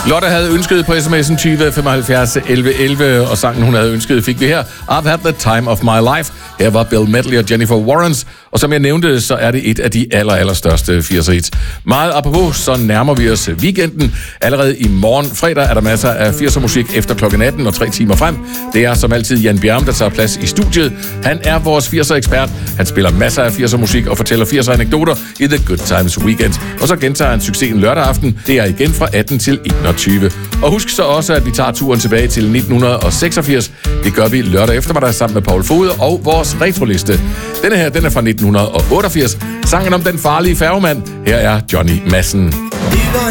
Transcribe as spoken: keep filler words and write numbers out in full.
Lotte havde ønsket på sms'en tyve femoghalvfjerds elleve elleve, og sangen, hun havde ønsket, fik vi her. I've Had the Time of My Life. Her var Bill Medley og Jennifer Warrens, og som jeg nævnte, så er det et af de aller, aller største firser hits. Meget apropos, så nærmer vi os weekenden. Allerede i morgen fredag er der masser af firser musik efter klokken atten og tre timer frem. Det er som altid Jan Bjerm, der tager plads i studiet. Han er vores firser ekspert. Han spiller masser af firser musik og fortæller firser anekdoter i The Good Times Weekend. Og så gentager han succesen lørdag aften. Det er igen fra atten til enogtyve. Og husk så også, at vi tager turen tilbage til nitten seksogfirs. Det gør vi lørdag eftermiddag sammen med Paul Fode og vores retroliste. Denne her, den er fra nitten otteogfirs. Sangen om den farlige færgemand. Her er Johnny Madsen.